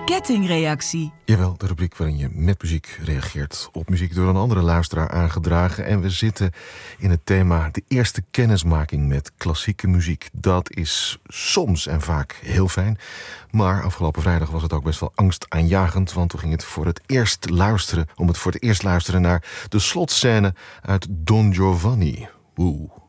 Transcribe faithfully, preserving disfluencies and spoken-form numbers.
kettingreactie. Jawel, de rubriek waarin je met muziek reageert op muziek door een andere luisteraar aangedragen. En we zitten in het thema de eerste kennismaking met klassieke muziek. Dat is soms en vaak heel fijn. Maar afgelopen vrijdag was het ook best wel angstaanjagend. Want toen ging het voor het eerst luisteren, om het voor het eerst luisteren naar de slotscène uit Don Giovanni. Oeh.